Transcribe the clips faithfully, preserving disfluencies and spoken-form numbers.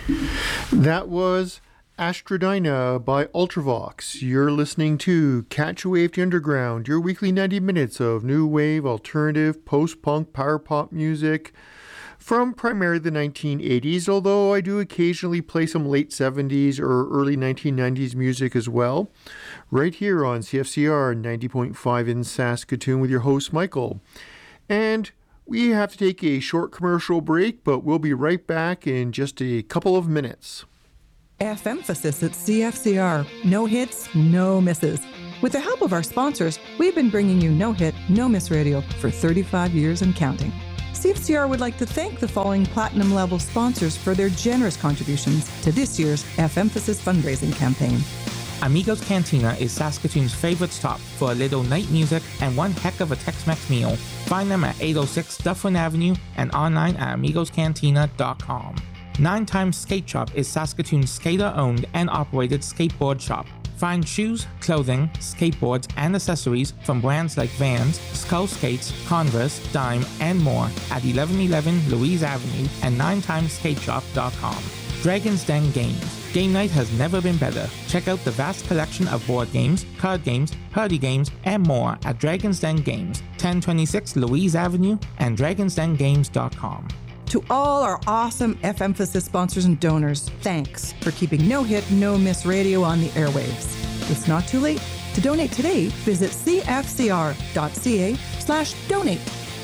That was Astrodyna by Ultravox. You're listening to Catch a Wave to Underground, your weekly ninety minutes of new wave, alternative, post-punk, power pop music from primarily the nineteen eighties, although I do occasionally play some late seventies or early nineteen nineties music as well, right here on C F C R ninety point five in Saskatoon with your host, Michael. And we have to take a short commercial break, but we'll be right back in just a couple of minutes. F-emphasis at C F C R. No hits, no misses. With the help of our sponsors, we've been bringing you No Hit, No Miss Radio for thirty-five years and counting. C F C R would like to thank the following platinum level sponsors for their generous contributions to this year's F-emphasis fundraising campaign. Amigos Cantina is Saskatoon's favorite stop for a little night music and one heck of a Tex-Mex meal. Find them at eight oh six Dufferin Avenue and online at amigos cantina dot com. Nine Times Skate Shop is Saskatoon's skater-owned and operated skateboard shop. Find shoes, clothing, skateboards, and accessories from brands like Vans, Skull Skates, Converse, Dime, and more at eleven eleven Louise Avenue and nine times skate shop dot com. Dragon's Den Games. Game night has never been better. Check out the vast collection of board games, card games, party games, and more at Dragon's Den Games, ten twenty-six Louise Avenue and dragons den games dot com. To all our awesome F-emphasis sponsors and donors, thanks for keeping No Hit, No Miss Radio on the airwaves. It's not too late. To donate today, visit c f c r dot c a slash donate.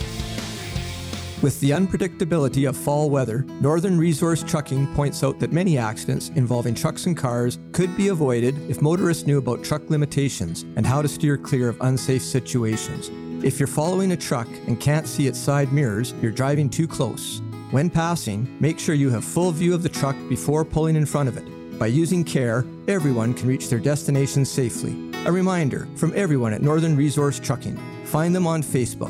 With the unpredictability of fall weather, Northern Resource Trucking points out that many accidents involving trucks and cars could be avoided if motorists knew about truck limitations and how to steer clear of unsafe situations. If you're following a truck and can't see its side mirrors, you're driving too close. When passing, make sure you have full view of the truck before pulling in front of it. By using care, everyone can reach their destination safely. A reminder from everyone at Northern Resource Trucking. Find them on Facebook.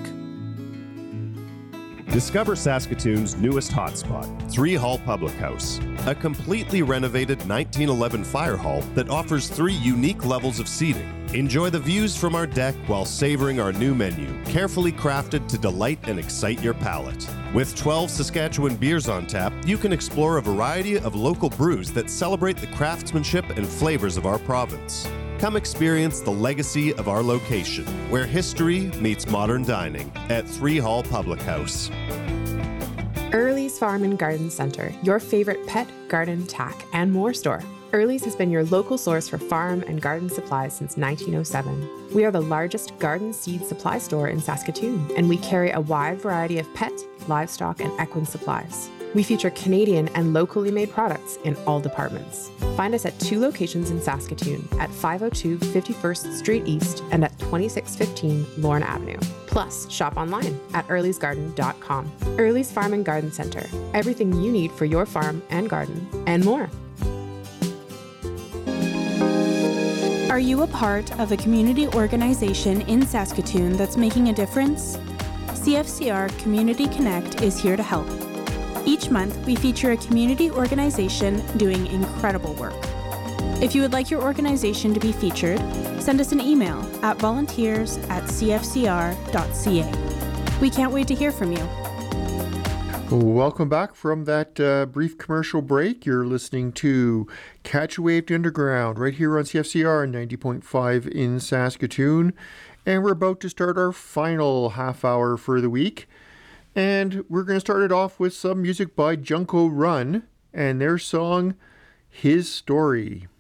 Discover Saskatoon's newest hotspot, Three Hall Public House, a completely renovated nineteen eleven fire hall that offers three unique levels of seating. Enjoy the views from our deck while savoring our new menu, carefully crafted to delight and excite your palate. With twelve Saskatchewan beers on tap, you can explore a variety of local brews that celebrate the craftsmanship and flavors of our province. Come experience the legacy of our location, where history meets modern dining at Three Hall Public House. Early's Farm and Garden Center, your favorite pet, garden, tack, and more store. Early's has been your local source for farm and garden supplies since nineteen oh seven. We are the largest garden seed supply store in Saskatoon, and we carry a wide variety of pet, livestock, and equine supplies. We feature Canadian and locally made products in all departments. Find us at two locations in Saskatoon, at five oh two fifty-first Street East and at twenty-six fifteen Lorne Avenue. Plus, shop online at earlys garden dot com. Early's Farm and Garden Center. Everything you need for your farm and garden, and more. Are you a part of a community organization in Saskatoon that's making a difference? C F C R Community Connect is here to help. Each month, we feature a community organization doing incredible work. If you would like your organization to be featured, send us an email at volunteers at c f c r dot c a. We can't wait to hear from you. Welcome back from that uh, brief commercial break. You're listening to Catch a Wave to Underground right here on C F C R ninety point five in Saskatoon. And we're about to start our final half hour for the week. And we're going to start it off with some music by Junko Run and their song, His Story.